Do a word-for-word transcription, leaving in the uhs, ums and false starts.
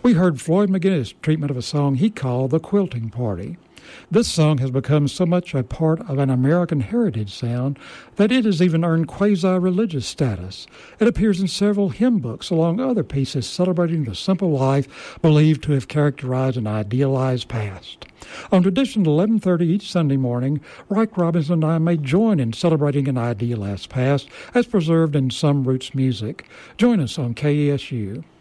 We heard Floyd McGinnis' treatment of a song he called The Quilting Party. This song has become so much a part of an American heritage sound that it has even earned quasi-religious status. It appears in several hymn books, along other pieces celebrating the simple life believed to have characterized an idealized past. On tradition eleven thirty each Sunday morning, Reich Robinson and I may join in celebrating an idealized past as preserved in some roots music. Join us on K E S U.